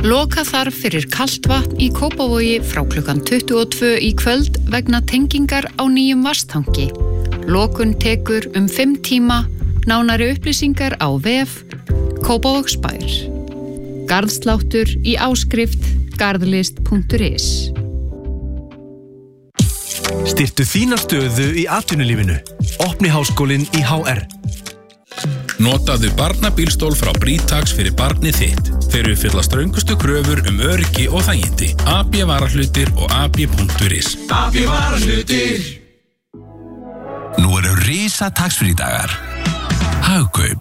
Loka þarf fyrir kalt vatn í Kópavogi frá klukkan 22 í kvöld vegna tengingar á nýjum vatnstanki. Lokun tekur 5 tíma, nánari upplýsingar á vef Kópavogsbær. Garðsláttur í áskrift garðlist.is. Styrktu þína stöðu í atvinnulífinu. Opni háskólinn í HR. Notaðu barnabílstól frá Britax fyrir barnið þitt. Þeir uppfylla ströngustu kröfur öryggi og þægindi. AB varahlutir og ab.is. AB varahlutir. Nú eru risa taxfrí-dagar. Hagkaup.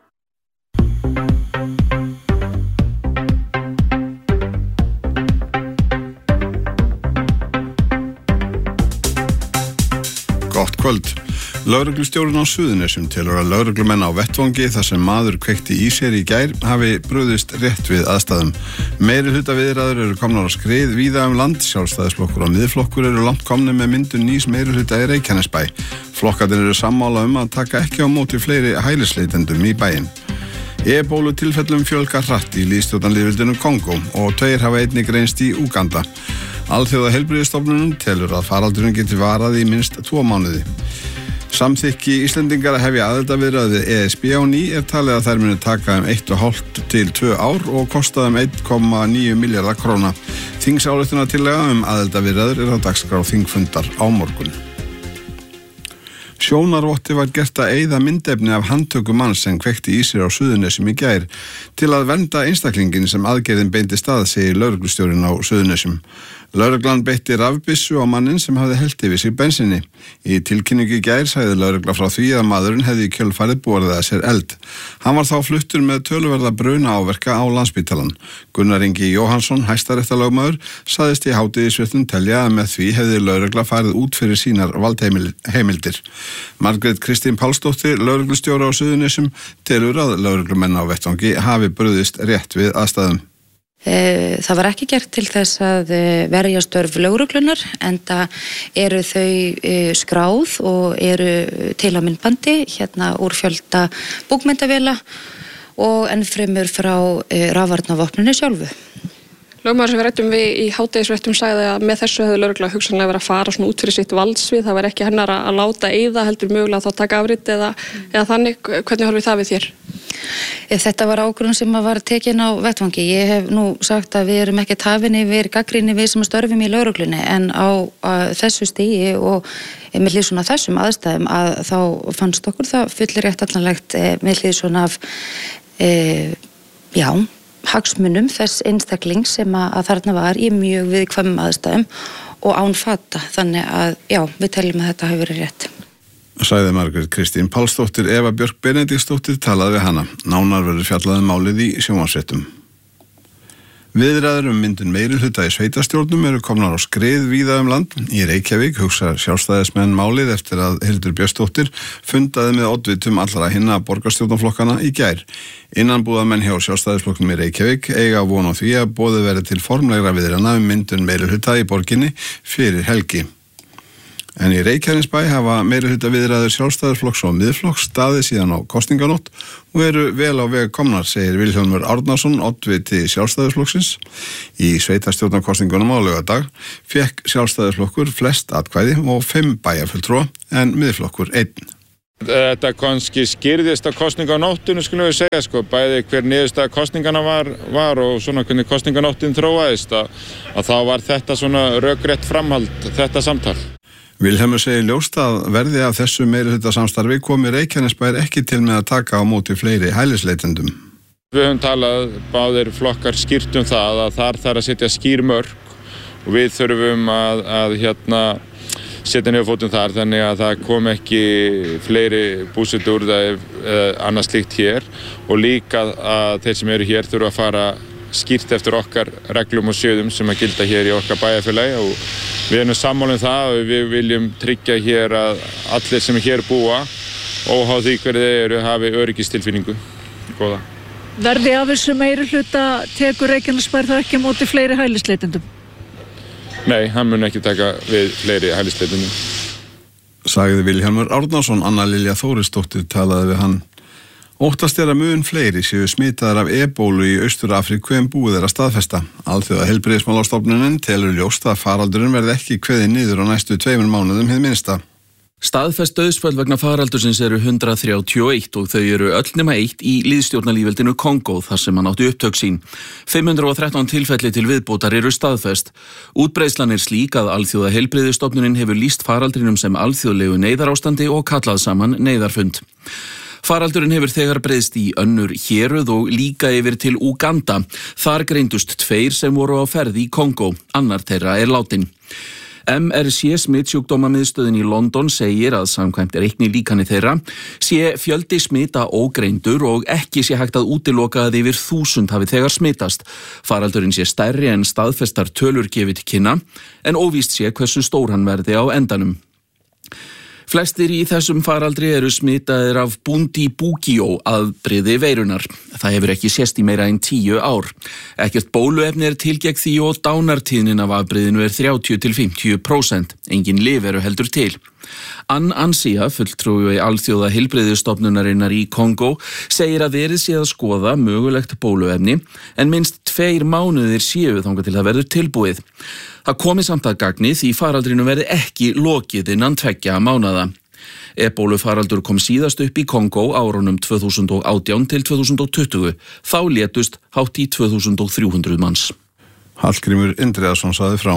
Gott kvöld. Lögreglustjórinn á Suðurnesjum telur að lögreglumenn á vettvangi þar sem maður kveikti í sér í gær hafi brugðist rétt við aðstæðum. Meirihluta viðræður eru komnar á skrið víða land. Sjálfstæðisflokkur og Miðflokkur eru langt komnir með myndun nýs meirihluta í Reykjanesbæ. Flokkarnir eru sammála að taka ekki á móti fleiri hælisleitendum í bæinn. Ebólu tilfellum fjölgar hratt í lýðstjórnarlýðveldinu Kongó og 2 hafa einnig greinst í Úganda. Alþjóða heilbrigðisstofnunin telur að faraldurinn geti varað í minnst 2 mánuði. Samþykki Íslendingar að hefja aðildarviðræður við ESB á ný talið að þær muni taka 1,5 til 2 ár og kosta 1,9 milljarða króna. Þingsályktunartillaga aðildarviðræður á dagskrá þingfundar á morgun. Sjónarvotti var gert að eyða myndefni af handtöku manns sem kveikti í sér á Suðurnesjum í gær til að vernda einstaklingin sem aðgerðin beindi stað, segir lögreglustjórinn á Suðurnesjum. Lögreglan beitti rafbyssu á mannin sem hafði hellt yfir sig bensinni. Í tilkynningu í gær sagði lögregla frá því að maðurinn hefði í kjölfarið borið að sér eld. Hann var þá fluttur með töluverða bruna áverka á Landspítalann. Gunnar Ingi Jóhannsson, hæstaréttarlögmaður, sagðist í hádegisfréttum telja að með því hefði lögregla farið út fyrir sínar valdheimildir. Margrét Kristín Pálsdóttir, lögreglustjóri á Suðurnesjum, telur að lögreglumenn á vettvangi hafi brugðist rétt við aðstæðum. Það var ekki gert til þess að verja störf lögreglunar, enda eru þau skráð og eru til á myndbandi úr fjölda búkmyndavéla og ennfremur frá rafvarnarvopninu sjálfu. Lögmaður sem við ræddum við í hádegisfréttum sagði að með þessu hefði lögregla hugsanlega verið að fara svona út fyrir sitt valdsvið. Það var ekki hennar að láta eyða, heldur mögulega þá taka afrit eða þannig. Hvernig horfir það við þér? Þetta var ákvörðun sem var tekin á vettvangi. Ég hef nú sagt að við erum ekki hafin yfir gagnrýni við sem störfum í lögreglunni, en á þessu stigi og með hliðsjón af þessum aðstæðum að þá fannst okkur það fullir rétt allanlegt með hliðsjón af hagsmunum þess einstakling sem að þarna var í mjög viðkvæmum aðstæðum og án fata. Þannig að við teljum að þetta hafi verið rétt. Sagði Margrét Kristín Pálsdóttir. Eva Björk Benediktsdóttir talaði við hana. Nánar verður fjallað málið í sjónvarpsfréttum. Viðræður myndun meirihluta í sveitarstjórnum eru komnar á skrið víða land. Í Reykjavík hugsar sjálfstæðismenn málið eftir að Hildur Björnsdóttir fundaði með oddvitum allra hinna borgarstjórnarflokkana í gær. Innanbúðamenn hjá sjálfstæðisflokknum í Reykjavík eiga von á því að boðið verði til formlegra viðræðna myndun meirihluta í borginni fyrir helgi. En í Reykjanesbæ hafa meirihluta viðræður sjálfstæðisflokks og Miðflokks staðið síðan á kosninganótt og eru vel á veg komnar, segir Vilhjálmur Árnason, oddviti sjálfstæðisflokksins. Í sveitarstjórnarkosningunum á laugardag fékk sjálfstæðisflokkur flest atkvæði og 5 bæjarfulltrúa en Miðflokkur 1. Þetta kannski skýrðist á kosninganóttinu, skulum við segja, bæði hver niðurstaða kosningana var og svona hvernig kosninganóttin þróaðist, að þá var þetta svona rökrétt framhald, þetta samtal. Vilhjálmur segir ljóst að verði af þessu meirihlutasamstarfi komi Reykjanesbær ekki til með að taka á móti fleiri hælisleitendum. Við höfum talað báðir flokkar skýrt það að þar þarf að setja skýr mörk og við þurfum að setja niður fótum þar þannig að það kom ekki fleiri búsetuúrræði eða annað slíkt hér og líka að þeir sem eru hér þurfa að fara skýrt eftir okkar reglum og sjöðum sem að gilda hér í okkar bæjarfélagi og við erum sammála það og við viljum tryggja hér að allir sem hér búa, óháð því hverju þeir eru, hafi öryggistilfinningu. Góða. Verði af þessu meirihluta tekur Reykjanesbær þá ekki á móti fleiri hælisleitendum? Nei, hann mun ekki taka við fleiri hælisleitendum. Sagði Vilhjálmur Árnason. Anna Lilja Þórisdóttir talaði við hann. Óttast að mun fleiri séu smitaðir af ebólu í Austur-Afríku en búið að staðfesta. Alþjóða heilbrigðismálastofnunin telur ljóst að faraldurinn verði ekki kveðið niður á næstu 2 mánuðum hið minnsta. Staðfest dauðsföll vegna faraldursins eru 131 og þau eru öll nema 1 í lýðstjórnarlýðveldinu Kongó þar sem hann átti upptök sín. 513 tilfelli til viðbótar eru staðfest. Útbreiðslan slík að Alþjóða heilbrigðisstofnunin hefur lýst faraldrinum sem alþjóðlegu neyðarástandi og kallað saman neyðarfund. Faraldurinn hefur þegar breiðst í önnur héruð og líka yfir til Uganda. Þar greindust 2 sem voru á ferð í Kongó, annar þeirra látinn. MRC smittsjúkdómamiðstöðin í London segir að samkvæmt reiknilíkani þeirra sé fjöldi smita ógreindur og ekki sé hægt að útiloka að yfir 1000 hafi þegar smitast. Faraldurinn sé stærri en staðfestar tölur gefið til kynna en óvíst sé hversu stór hann verði á endanum. Flestir í þessum faraldri eru smitaðir af Bundibugyo afbrigði veirunar. Það hefur ekki sést í meira en 10 ár. Ekkert bóluefni til gegn því og dánartíðnin af afbrigðinu 30-50%. Engin lyf eru heldur til. Ansia, fulltrúi Alþjóða heilbrigðisstofnunarinnar í Kongó, segir að verið sé að skoða mögulegt bóluefni en minnst 2 mánuðir séu þangað til það verður tilbúið. Það komi samt að gagni því faraldrinu verði ekki lokið innan 2 mánaða. Ebólufaraldur kom síðast upp í Kongó árunum 2018 til 2020. Þá létust hátt í 2300 manns. Hallgrímur Indriðason sagði frá.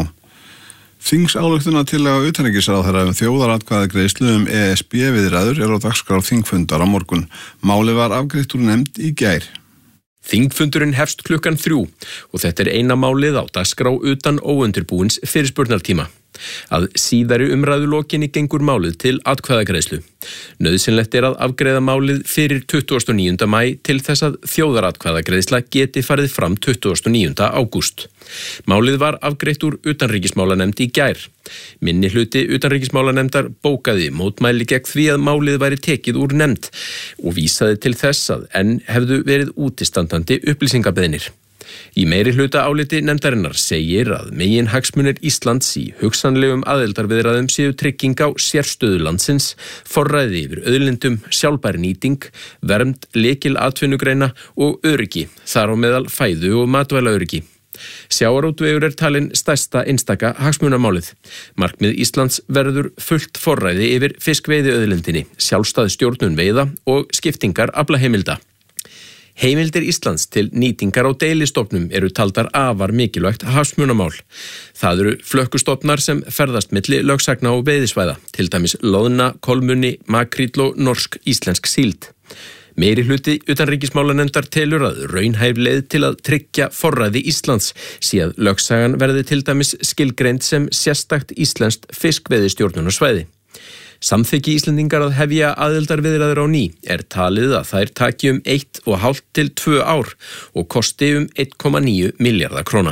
Þingsályktunartillaga utanríkisráðherra þjóðaratkvæðagreiðslu ESB viðræður á dagskrá þingfundar á morgun. Málið var afgreitt úr nefnd í gær. Þingfundurinn hefst klukkan 3 og þetta eina málið á dagskrá utan óundirbúins fyrirspurnartíma. Að síðari umræðu lokinni gengur málið til atkvæðagreiðslu. Nauðsynlegt að afgreiða málið fyrir 29. maí til þess að þjóðaratkvæðagreiðsla geti farið fram 29. ágúst. Málið var afgreitt úr utanríkismálanefnd í gær. Minni hluti utanríkismálanefndar bókaði mótmæli gegn því að málið væri tekið úr nefnd og vísaði til þess að enn hefðu verið útistandandi upplýsingabeiðnir. Í meiri hluta áliti nefndarinnar segir að meginhagsmunir Íslands í hugsanlegum aðildarviðræðum séu trygging á sérstöðu landsins, forræði yfir auðlindum, sjálfbær nýting, vernd lykilatvinnugreina og öryggi, þar á meðal fæðu og matvælaöryggi. Sjávarútvegur talin stærsta einstaka hagsmunamálið. Markmið Íslands verður fullt forræði yfir fiskveiðiauðlindinni, sjálfstæð stjórnun veiða og skiptingar aflaheimilda. Heimildir Íslands til nýtingar á deilistofnum eru taldar afar mikilvægt hagsmunamál. Það eru flökkustofnar sem ferðast milli lögsagna og veiðisvæða, til dæmis loðna, kolmunni, makríll og norsk-íslensk síld. Meiri hluti utanríkismálanefndar telur að raunhæf leið til að tryggja forræði Íslands sé að lögsagan verði til dæmis skilgreind sem sérstakt íslenskt fiskveiðistjórnunarsvæði. Samþykki Íslendingar að hefja aðildarviðræður á ný talið að þær taki 1,5 til 2 ár og kosti 1,9 milljarða króna.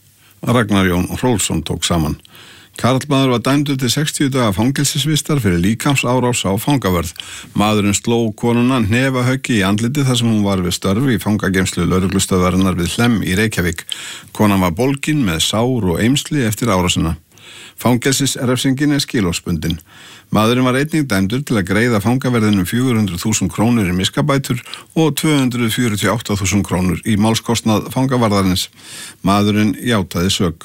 Ragnar Jón Hrólfsson tók saman. Karlmaður var dæmdur til 60 daga fangelsisvistar fyrir líkamsárás á fangavörð. Maðurinn sló konuna hnefahöggi í andliti þar sem hún var við störf í fangageymslu lögreglustöðvarinnar við Hlemm í Reykjavík. Konan var bólgin með sár og eymsli eftir árásina. Fangelsisrefsingin skilorðsbundin. Maðurinn var einnig dæmdur til að greiða fangaverðinum 400.000 krónur í miskabætur og 248.000 krónur í málskostnað fangavarðarins. Maðurinn játaði sök.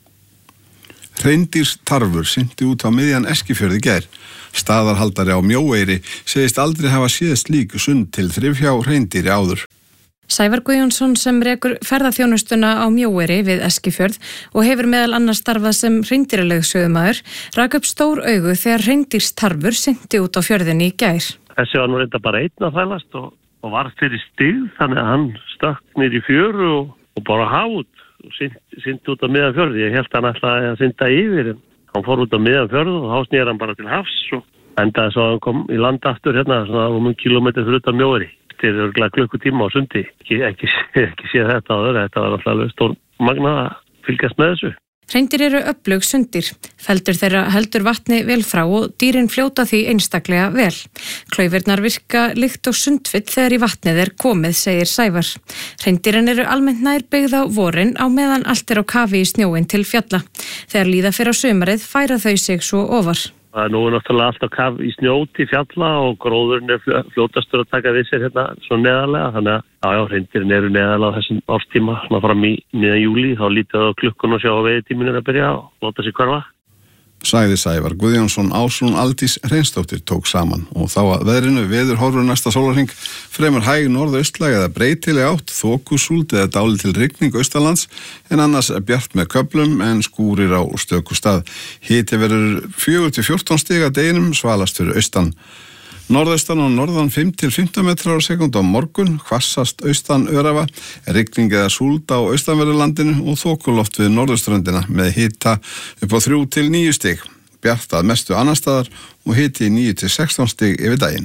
Hreindýrstarfur synti út á miðjan Eskifjörð í gær. Staðarhaldari á Mjóeyri segist aldrei hafa séð slík sund til þrifhjá hreindýri áður. Sævar Guðjónsson sem rekur ferðaþjónustuna á Mjóeyri við Eskifjörð og hefur meðal annars starfað sem hreindýraleigusögumaður rak upp stór augu þegar hreindýrstarfur synti út á fjörðinni í gær. Þessi var nú reynda bara einn að fælast og var fyrir stig þannig að hann stökk niður í fjöru og bara hafð og synti út á miðjan fjörð. Ég held hann ætlaði að synda yfir en hann fór út á miðjan fjörð og þá snýr hann bara til hafs og endaði svo að hann kom í land aftur hérna svona kilometri fyrir utan Mjóeyri. Þetta er örgulega klukkutíma á sundi. Ekki sé þetta áður. Þetta var alltaf stór magna að fylgjast með þessu. Hreindýr eru öflug sundir. Feldur þeirra heldur vatni vel frá og dýrin fljóta því einstaklega vel. Klaufirnar virka líkt og sundfitt þegar í vatnið komið, segir Sævar. Hreindýrin eru almennt nær byggð á vorin á meðan allt á kafi í snjóin til fjalla. Þegar líða fyrir á sumarið færa þau sig svo ofar. Það nú náttúrulega alltaf kaf í snjóti fjalla og gróðurinn fljótastur að taka við sér hérna svo neðarlega. Þannig að hreindýrin eru neðarlega á þessum árstíma. Fram í miðjan júlí, þá lítið á klukkun og sjá að veiðitíminn að byrja og láta sig hverfa. Sagði Sævar Guðjónsson. Ásrún Aldís Hreinsdóttir tók saman og þá að veðrinu veðurhorfur næsta sólarhring fremur hæg norðaustlæg eða breytileg átt, þokusúld eða dálítil rigning austanlands en annars bjart með köflum en skúrir á stöku stað. Hiti verður 4-14 stig að deginum, svalast fyrir austan. Norðaustan og norðan 5-15 metrar á sekúndu á morgun, hvassast austan örafa, rigning eða súld á austanverðurlandinu og þokuloft við norðurströndina með hita upp á 3-9 stig. Bjart að mestu annar staðar og hiti 9-16 stig yfir daginn.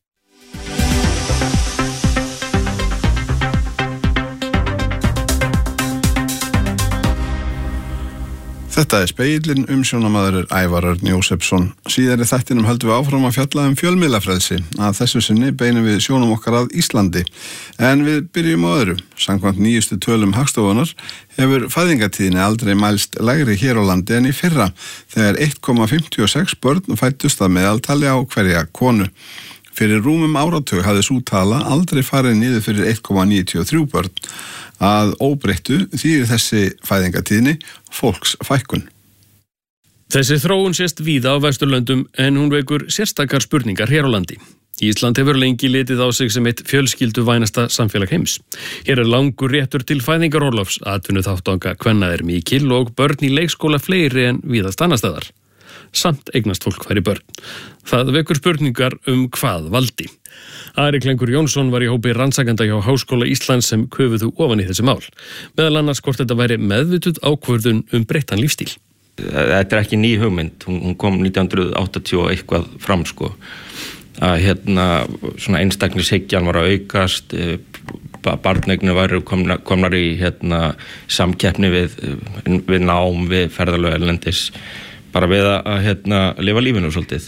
Þetta Spegill, umsjónamaður Ævar Örn Jósefsson. Síðar í þættinum höldum við áfram að fjalla fjölmiðlafrelsi. Að þessu sinni beinum við sjónum okkar að Íslandi. En við byrjum á öðru. Samkvæmt nýjustu tölum Hagstofunnar hefur fæðingatíðni aldrei mælst lægri hér á landi en í fyrra, þegar 1,56 börn fæddust að meðaltali á hverja konu. Fyrir rúmum áratug hafði sú tala aldrei farið niður fyrir 1,93 börn. Að óbreyttu þýðir þessi fæðingatíðni fólksfækkun. Þessi þróun sést víða á Vesturlöndum en hún vekur sérstakar spurningar hér á landi. Ísland hefur lengi litið á sig sem eitt fjölskylduvænasta samfélag heims. Hér langur réttur til fæðingarorlofs, atvinnuþátttaka kvenna mikil og börn í leikskóla fleiri en víðast annars staðar. Samt eignast fólk færri börn. Það vekur spurningar hvað valdi. Ari Klengur Jónsson var í hópi rannsakanda hjá Háskóla Íslands sem köfuðu ofan í þessi mál. Meðal annars hvort þetta væri meðvituð ákvörðun breyttan lífstíl. Þetta er ekki ný hugmynd, hún kom 1980 og eitthvað fram sko. Að svona einstaklingshyggjan var að aukast, barneignir væru komnar í samkeppni við nám, við ferðalög erlendis, bara við að lifa lífinu svolítið.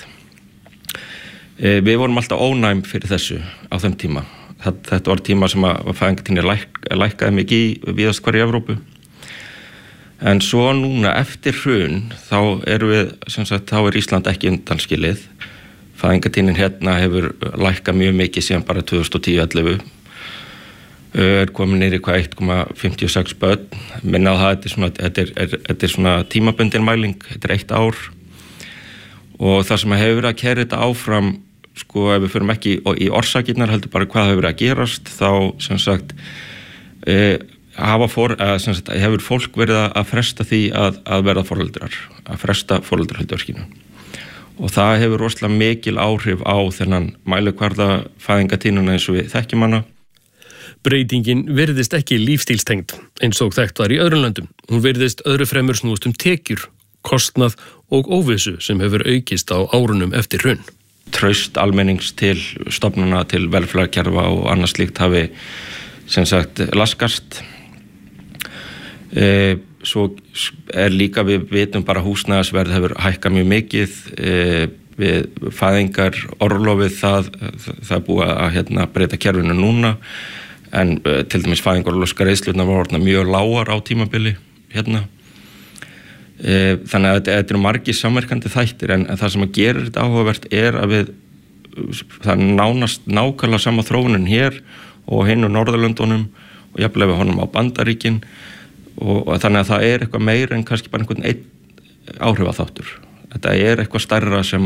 Við vorum alltaf ónæm fyrir þessu á þeim tíma. Þetta var tíma sem að fæðingatíðni lækkaði mikið í víðast hvar í Evrópu. En svo núna eftir hrun þá er Ísland ekki undanskilið. Fæðingatíðnin hefur lækkað mjög mikið síðan bara 2010-11. Er komin niður í 1,56 börn. Minna á það, þetta er svona tímabundin mæling, þetta er 1 ár. Og það sem hefur verið að keyra þetta áfram, sko, ef við förum ekki í orsakirnar heldur bara hvað hefur verið að gerast, þá hefur fólk verið að fresta því að verða foreldrar, að fresta foreldrahlutverkinu. Og það hefur rosalega mikil áhrif á þennan mælikvarða fæðingatíðnina eins og við þekkjum hana. Breytingin virðist ekki lífstílstengd, eins og þekkt var í öðrum löndum. Hún virðist öðru fremur snúast tekjur, kostnað og óvissu sem hefur aukist á árunum eftir hrun. Traust almennings til stofnana, til velferðarkerfa og annað slíkt hafi laskast. Svo er líka við vitum bara húsnæðisverð hefur hækkað mjög mikið. Við fæðingar orlofið það er búið að breyta kerfinu núna, en til dæmis fæðingarorlofsgreiðslurnar voru mjög lágar á tímabili Þannig að þetta eru margir samverkandi þættir, en það sem að gera þetta áhugavert er að það er nánast nákvæmlega sama þróunin hér og hinn og Norðurlöndunum og jafnvel við honum á Bandaríkin og þannig að það er eitthvað meira en kannski bara einhvern einn áhrifaþáttur. Þetta er eitthvað stærra sem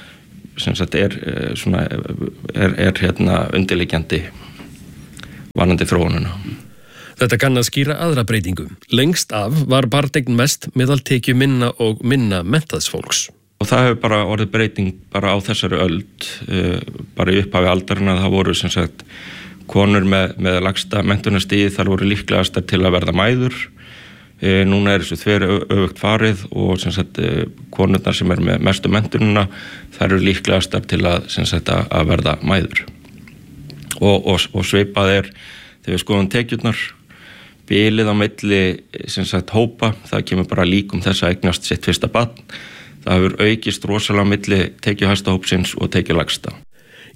er undirliggjandi varðandi þróunina. Þetta kann að skýra aðra breytingu. Lengst af var barneign mest meðal tekju minna og minna menntaðs fólks. Og það hefur bara orðið breyting bara á þessari öld, bara í upphafi aldarinnar. Það voru konur með lægsta menntunarstigið, þar voru líklegastar til að verða mæður. Núna er þessu þveröfugt farið og konurnar sem er með mestu menntununa, þær eru líklegastar til að verða mæður. Og svipað er þegar við skoðum tekjurnar, bilið á milli hópa, það kemur bara líkum þess að eignast sitt fyrsta barn. Það hefur aukist rosalega á milli tekjuhæsta hópsins og tekjulægsta.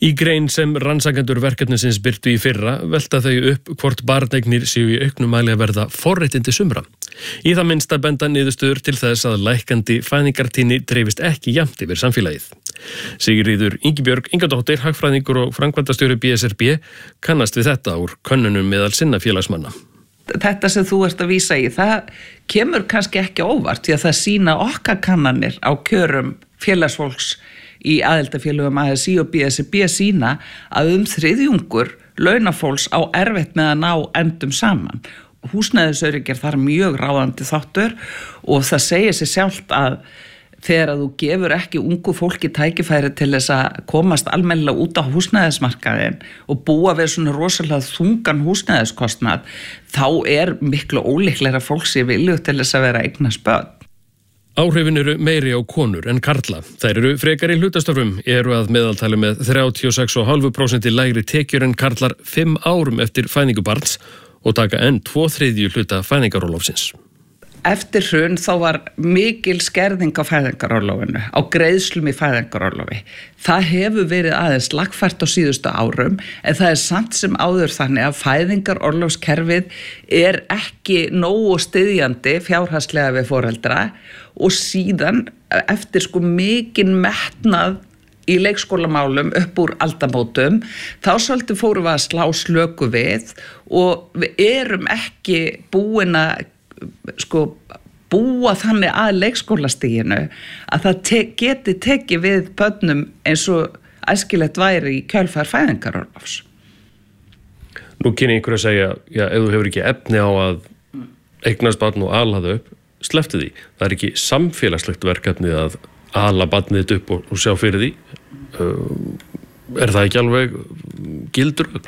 Í grein sem rannsakendur verkefnisins birtu í fyrra velta þau upp hvort barneignir séu í auknum mæli að verða forréttindi sumra. Í það minnsta benda niðurstöður til þess að lækkandi fæðingartíðni dreifist ekki jafnt yfir samfélagið. Sigríður Ingibjörg Ingadóttir, hagfræðingur og framkvæmdastjóri BSRB, kannast við þetta úr könnunum meðal sinna félagsmanna. Þetta sem þú ert að vísa í, það kemur kannski ekki óvart því að það sýna okkar kannanir á kjörum félagsfólks í aðildafélögum ASÍ og BSRB sína að 3/3 launafólks á erfitt með að ná endum saman. Húsnæðisöryggi þar mjög ráðandi þáttur og það segir sig sjálft að þegar að þú gefur ekki ungu fólki tækifæri til þess að komast almennilega út á húsnæðismarkaðin og búa við svona rosalega þungan húsnæðiskostnað, þá miklu ólíklegra fólk sé viljugt til þess að vera eignast börn. Áhrifin eru meiri á konur en karla. Þær eru frekar í hlutastörfum, eru að meðaltali með 36,5% lægri tekjur en karlar 5 árum eftir fæðingu barns og taka enn 2/3 hluta fæðingarorlofsins. Eftir hrun þá var mikil skerðing á fæðingarorlofinu, á greiðslum í fæðingarorlofi. Það hefur verið aðeins lagfært á síðustu árum, en það samt sem áður þannig að fæðingarorlofskerfið ekki nógu styðjandi fjárhagslega við foreldra og síðan eftir mikinn metnað í leikskólamálum upp úr aldamótum, þá svolítið fórum við að slá slöku við og við erum ekki búin að búa þannig að leikskólastiginu að það geti tekið við börnum eins og æskilegt væri í kjölfar fæðingarorlofs. Nú kynni einhver að segja, ef þú hefur ekki efni á að eignast barn og ala það upp, slepptu því. Það ekki samfélagslegt verkefni að ala barnið þitt upp og sjá fyrir því. Það ekki alveg gildur rök?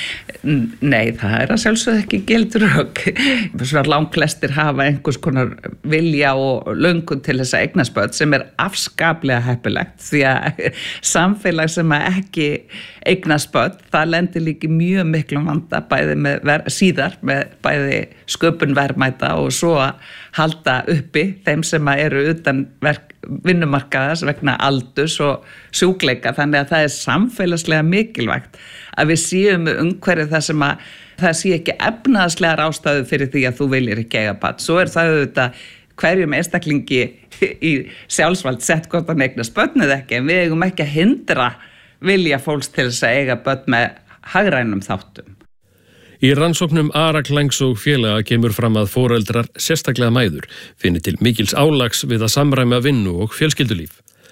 Nei, það að sjálfsögðu ekki gildur rök. Svona langflestir hafa einhvers konar vilja og löngun til þess að eignast börn sem afskaplega heppilegt því að samfélag sem ekki eignast börn, það lendir líka mjög miklu vanda bæði síðar með bæði sköpun verðmæta og svo að halda uppi þeim sem eru utan vinnumarkaðas vegna aldurs og sjúkleika, þannig að það samfélagslega mikilvægt að við séum með umhverfið þar sem að það sé ekki efnaðslegar ástæðu fyrir því að þú viljir ekki eiga barn. Svo það auðvitað hverjum einstaklingi í sjálfsvald sett hvort hann eignast börn eða ekki, en við eigum ekki að hindra vilja fólks til þess að eiga börn með hagrænum þáttum. Í rannsóknum Ara Klengs og félaga kemur fram að foreldrar, sérstaklega mæður, finni til mikils álags við að samræma vinnu og fjölskyldulíf.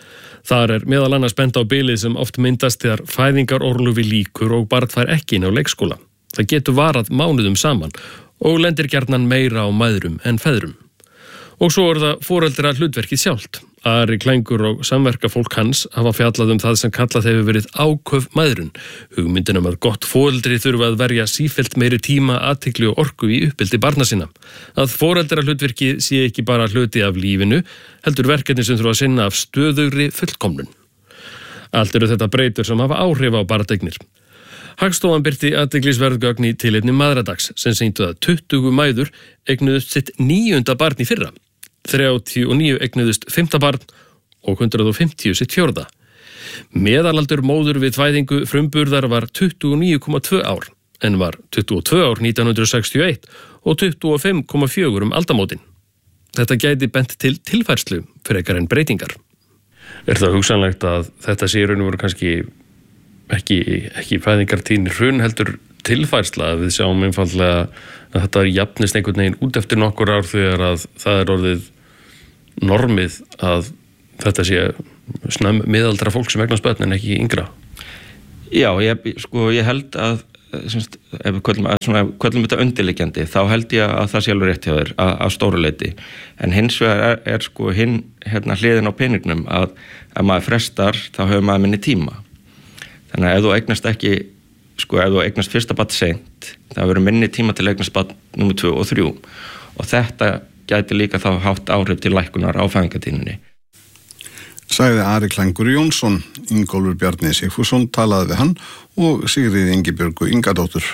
Þar meðal annars bent á bilið sem oft myndast þegar fæðingarorlofi lýkur og barn fær ekki inn á leikskóla. Það getur varað mánuðum saman og lendir gjarnan meira á mæðrum en feðrum. Og svo það foreldra hlutverkið sjálft. Ari Klengur og samverkafólk hans hafa fjallað það sem kallað hefur verið áköf mæðrun. Hugmyndin að gott foreldri þurfa að verja sífellt meiri tíma, athygli og orku í uppeldi barna sinna. Að foreldra hlutverkið sé ekki bara hluti af lífinu, heldur verkefni sem þurfa að sinna af stöðugri fullkomnun. Allt þetta breytur sem hafa áhrif á barneignir. Hagstofan birti athyglisverð gögn í tilefni mæðradags sem sýndu að 20 mæður eignuðust sitt 9. barn í fyrra. 39 eignuðust 5. barn og 150 sitt 4. Meðalaldur móður við fæðingu frumburðar var 29,2 ár en var 22 ár 1961 og 25,4 aldamótin. Þetta gæti bent til tilfærslu frekar en breytingar. Það hugsanlegt að þetta sé raun og veru kannski ekki fæðingartíðni hrun heldur tilfærsla að við sjáum einfaldlega að þetta jafnist einhvern veginn út eftir nokkur ár þegar að það orðið normið að þetta sé miðaldra fólk sem eignast börn en ekki yngra. Já, ég held að ef við köllum þetta undirliggjandi þá held ég að það sé alveg rétt hjá þér að stóru leyti, en hins vegar hinn hliðin á peningnum að maður frestar þá hefur maður minni tíma. Þannig að ef þú eignast ekki ef þú eignast fyrsta barn seint, það verður minni tíma til að eignast barn númer 2 og 3 og þetta gæti líka þá haft áhrif til lækkunar á fæðingartíðninni. Sagði Ari Klengur Jónsson. Ingólfur Bjarni Sigfússon talaði við hann og Sigríði Ingibjörgu Ingadóttur.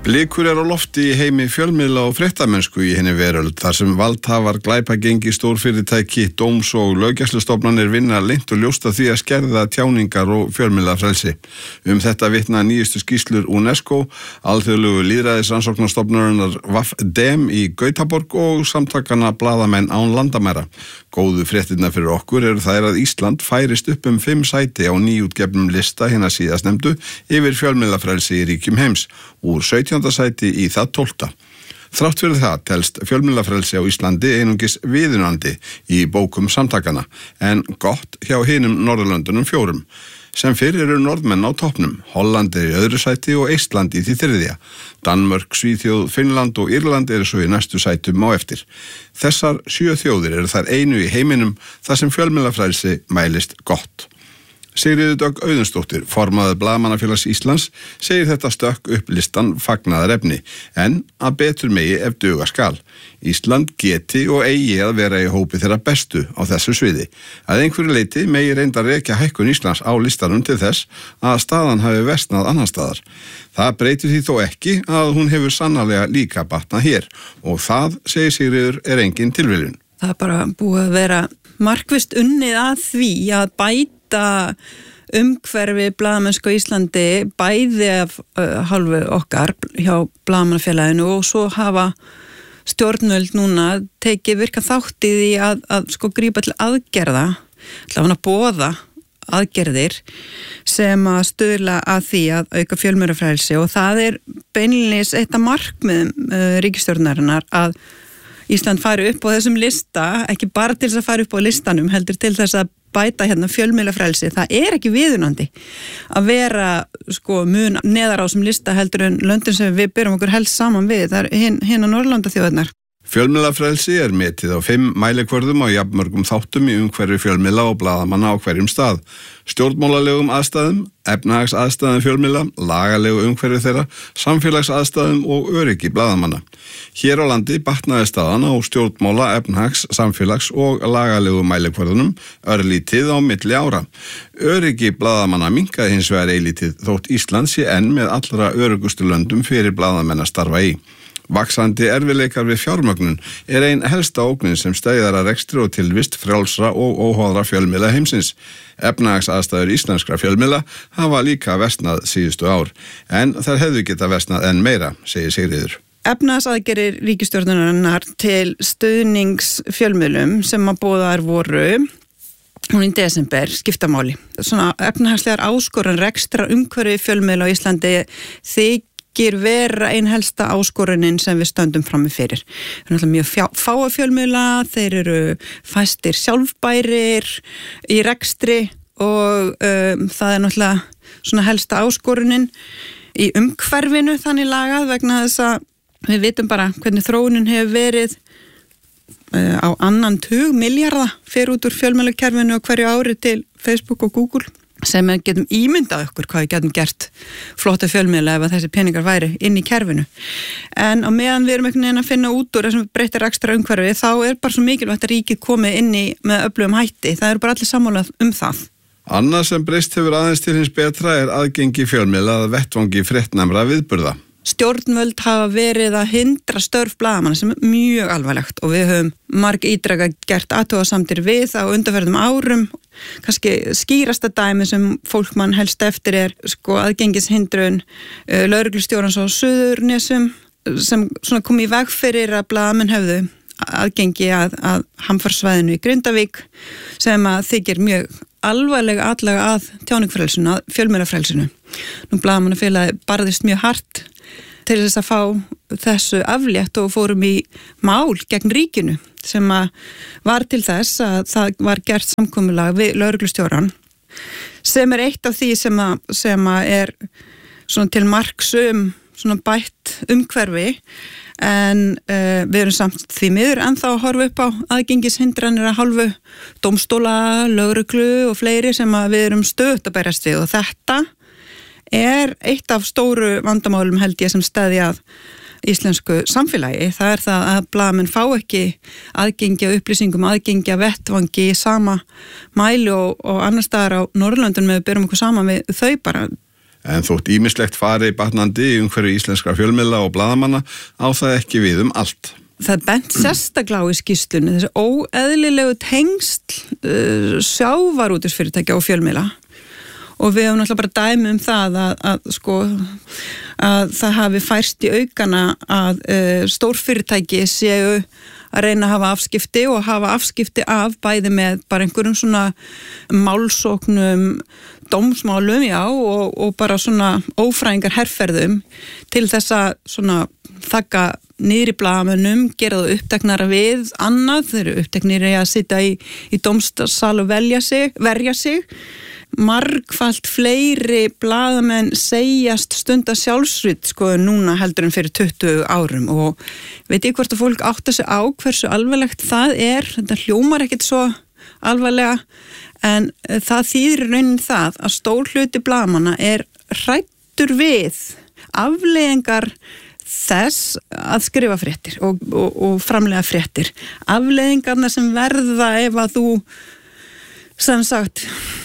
Blikur á lofti í heimi fjölmiðla og fréttamennsku í henni veröld þar sem valdhafar, glæpagengi, stórfyrirtæki, dóms- og löggæslustofnanir vinna leynt og ljóst að því að skerða tjáningar og fjölmiðlafrelsi. Þetta vitna nýjustu skýrslur UNESCO, alþjóðlegu lýðræðisrannsóknarstofnunarinnar WAF-DEM í Gautaborg og samtakana Blaðamenn án landamæra. Góðu fréttirnar fyrir okkur eru þær að Ísland færist upp 5 sæti á nýútgefnum lista hinna síðastnefndu yfir fjölmiðlafrelsi í ríkjum heims, úr 17. sæti í það 12. Þrátt fyrir það telst fjölmiðlafrelsi á Íslandi einungis viðunandi í bókum samtakana, en gott hjá hinum Norðurlöndunum 4. Sem fyrir eru norðmenn á toppnum, Holland í öðru sæti og Eistland í því 3. Danmörk, Svíþjóð, Finnland og Írland eru svo í næstu sætum á eftir. Þessar 7 þjóðir eru þær einu í heiminum þar sem fjölmiðlafrelsi mælist gott. Sigríður Dögg Auðunsdóttir, formaður Blaðamannafélags Íslands, segir þetta stökk upp listan fagnaðarefni, en að betur megi ef duga skal. Ísland geti og eigi að vera í hópi þeirra bestu á þessu sviði. Að einhverju leyti megi reynda rekja hækkun Íslands á listanum til þess að staðan hafi versnað annar staðar. Það breytir því þó ekki að hún hefur sannarlega líka batnað hér og það, segir Sigríður, er engin tilviljun. Það er bara búið að vera markvisst unnið að því að bæta umhverfi blaðamennsku á Íslandi bæði af hálfu okkar hjá Blaðamannafélaginu og svo hafa stjórnvöld núna tekið virkan þátt í því að grípa til aðgerða, að boða aðgerðir sem að stuðla að því að auka fjölmiðlafrelsi og það er beinlínis eitt af markmiðum ríkisstjórnarinnar að Ísland fari upp á þessum lista, ekki bara til þess að fara upp á listanum, heldur til þess að bæta fjölmiðlafrelsi. Það er ekki viðunandi að vera mun neðar á þessum lista heldur en löndin sem við berum okkur helst saman við, það er hin á Norðurlandaþjóðirnar. Fjölmiðlafrelsi er metið á 5 mælikvörðum á jafnmörgum þáttum í umhverfi fjölmiðla og blaðamanna á hverjum stað. Stjórnmálalegum aðstæðum, efnahagsaðstæðum fjölmiðla, lagalegu umhverfi þeirra, samfélagsaðstæðum og öryggi blaðamanna. Hér á landi batnaði staðan á stjórnmála, efnahags, samfélags og lagalegu mælikvörðunum örlítið á milli ára. Öryggi blaðamanna minnkaði hins vegar eilítið þótt Ísland sé enn með allra öryggustu löndum fyrir blaðamenn að starfa í. Vaxandi erfiðleikar við fjármögnun er ein helsta ógnin sem steðjar að rekstri og tilvist frjálsra og óháðra fjölmiðla heimsins. Efnahagsaðstæður íslenskra fjölmiðla hafa líka versnað síðustu ár, en þær hefðu geta versnað enn meira, segir Sigríður. Efnahagsaðgerðir ríkisstjórnarinnar til stuðnings fjölmiðlum sem að boðaðar voru hún í desember skipta máli. Svona efnahagslegar áskorun rekstrar umhverfi fjölmiðla á Íslandi vera ein helsta áskorunin sem við stöndum frammi fyrir. Það er náttúrulega mjög fáa fjölmiðla, þeir eru fæstir sjálfbærir í rekstri og það er náttúrulega svona helsta áskorunin í umhverfinu þannig lagað vegna þess að við vitum bara hvernig þróunin hefur verið á 2 milljarða fer út úr fjölmiðlakerfinu á hverju ári til Facebook og Google. Sem við getum ímyndað okkur hvað við getum gert flotta fjölmiðla ef að þessi peningar væri inn í kerfinu. En á meðan við erum einhvern veginn að finna út úr þessum breyttir ekstra umhverfi þá er bara svo mikilvægt að ríkið komi inn í með öflugum hætti. Það eru bara allir sammálað það. Annað sem breyst hefur aðeins til hins betra er aðgengi fjölmiðla að vettvangi fréttnæmra viðburða. Stjórnvöld hafa verið að hindra störf blaðamanna sem er mjög alvarlegt og við höfum margítreka gert athugasemdir við á undanferðum árum. Kannski skýrasta dæmi sem fólk mann helst eftir er aðgengishindrun lögreglustjórans á Suðurnesum sem kom í veg fyrir að blaðamenn höfðu aðgengi að hamfarsvæðinu í Grindavík sem að þykir mjög alvarlega atlaga að tjáningafrelsinu, að fjölmiðlafrelsinu. Nú Blaðamannafélagið barðist mjög hart til þess að fá þessu aflétt og fórum í mál gegn ríkinu sem að var til þess að það var gert samkomulag við lögreglustjóran sem er eitt af því sem að er svona til marks bætt umhverfi en við erum samt því miður ennþá að horfa upp á aðgengishindranir að hálfu dómstóla, lögreglu og fleiri sem að við erum stöðugt að berjast við og þetta er eitt af stóru vandamálum held ég sem steðja að íslensku samfélagi. Það er það að blaðamenn fá ekki aðgengi að upplýsingum, aðgengi að vettvangi í sama mæli og annar staðar á Norðurlöndunum við berum okkur saman við þau bara. En þótt ýmislegt fari batnandi í umhverju íslenskra fjölmiðla og blaðamanna á það ekki við allt. Það bent sérstaklega á í skýrslunni þessi óeðlilegu tengsl sjávarútvegsfyrirtækja og fjölmiðla og við höfum náttúrulega bara dæmi það að það hafi færst í aukana að stórfyrirtæki séu að reyna að hafa afskipti og hafa afskipti af bæði með bara einhverjum svona málsóknum, dómsmálum, og bara svona ófræðingar herferðum til þess að svona þakka niður í blaðamönnum, gera það uppteknara við annað, þeir eru uppteknir að sitja í dómsal og verja sig. Margfalt fleiri blaðamenn segjast stunda sjálfsrit núna heldur en fyrir 20 árum og veit ég hvort að fólk átta sig á hversu alvarlegt það er, þetta hljómar ekkert svo alvarlega en það þýðir raunin það að stór hluti blaðamanna er hræddur við afleiðingar þess að skrifa fréttir og framlega fréttir. Afleiðingarna sem verða ef að þú sem sagt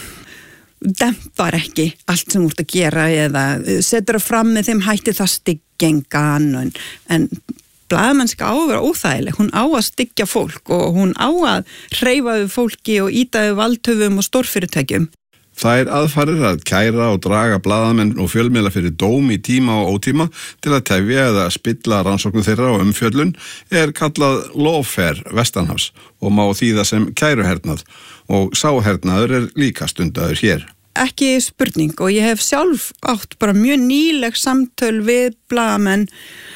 dempar ekki allt sem þú ert að gera eða setur það fram með þeim hætti það styggengan en blaðamennska á að vera óþægileg, hún á að styggja fólk og hún á að hreyfa við fólki og ýta við valdhöfum og stórfyrirtækjum. Það aðfarir að kæra og draga blaðamenn og fjölmiðla fyrir dóm í tíma og ótíma til að tefja eða spilla rannsóknum þeirra og umfjöllun kallað lawfare vestanhafs og má þýða sem kæruhernað og sáhernaður líka stundaður hér. Ekki spurning og ég hef sjálf átt bara mjög nýleg samtöl við blaðamenn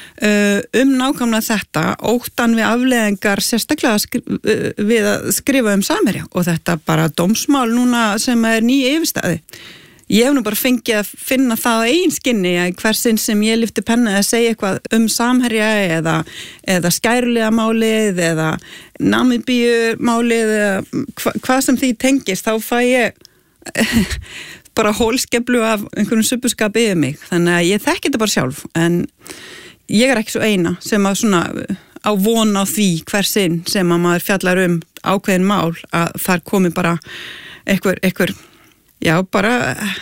nákvæmlega þetta, óttan við afleiðingar sérstaklega við að skrifa Samherja og þetta bara dómsmál núna sem er ný yfirstæði. Ég hef nú bara fengið að finna það á eigin skinni að hversinn sem ég lyfti penna að segja eitthvað Samherja eða skæruliðamálið eða Namibíumálið eða hvað sem því tengist, þá fæ ég bara hólskeflu af einhverjum suppuskapi yfir mig. Þannig að ég þekki þetta bara sjálf en ég er ekki svo eina sem að svona á von á því hversinn sem að maður fjallar ákveðin mál að þar komi bara einhver bara,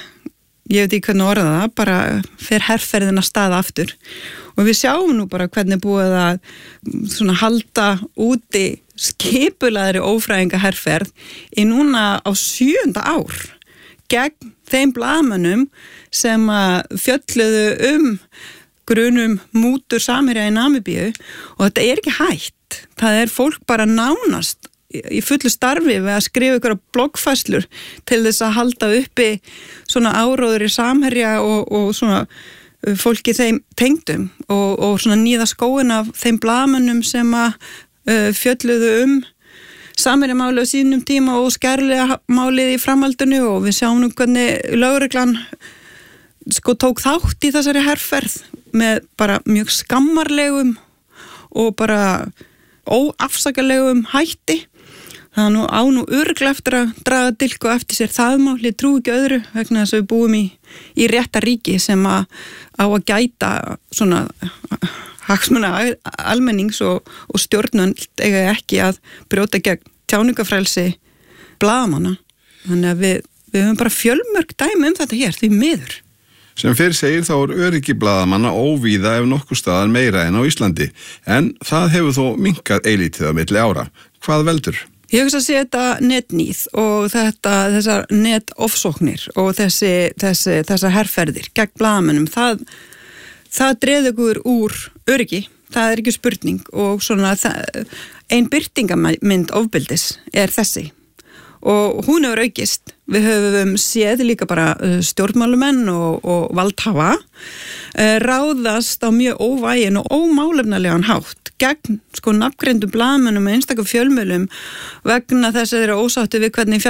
ég veit ekki hvernig orða það, bara fer herferðina staða aftur og við sjáum nú bara hvernig búið að svona halda úti skipulaðri ófræðinga herferð í núna á 7. ár gegn þeim blaðamönnum sem að fjölluðu grunum mútur Samherja í Namibíu og þetta er ekki hægt. Það er fólk bara nánast í fullu starfi við að skrifa ykkur bloggfærslur til þess að halda uppi svona áróður í Samherja og svona fólki þeim tengdum og svona níða skóin af þeim blaðamönnum sem að fjölluðu Samherja málið á sínum tíma og skærulega málið í framhaldinu og við sjáum nú hvernig lögreglan tók þátt í þessari herferð með bara mjög skammarlegum og bara óafsakalegum hætti. Það á nú örugglega eftir að draga dilku eftir sér það mál, ég trúi ekki öðru vegna þess að við búum í rétta ríki sem á að gæta svona hagsmuna almennings og stjórnvöld eiga ekki að brjóta gegn tjáningafrelsi blaðamanna. Þannig að við höfum bara fjölmörg dæmi þetta hér, því miður. Sem fyrr segir þá öryggi blaðamanna óvíða ef nokkur staðar meira en á Íslandi, en það hefur þó minnkað eilítið á milli ára. Hvað veldur? Ég hugsa að sé þetta netnýð og þessar netofsóknir og þessar herferðir gegn blaðamönnum, það dreður ykkur úr öryggi, það er ekki spurning og svona ein birtingamynd ofbeldis er þessi. Og hún hefur aukist. Við höfum séð líka bara stjórnmálumenn og valdhafa ráðast á mjög óvægin og ómálefnalegan hátt gegn nafngreindum blaðamönnum og einstaka fjölmiðlum vegna þess að þeir eru ósáttu við hvernig